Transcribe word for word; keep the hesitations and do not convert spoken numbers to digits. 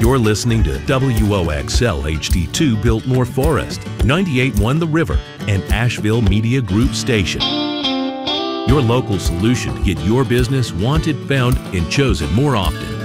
You're listening to W O X L H D two Biltmore Forest, ninety-eight point one The River, and Asheville Media Group Station. Your local solution to get your business wanted, found, and chosen more often.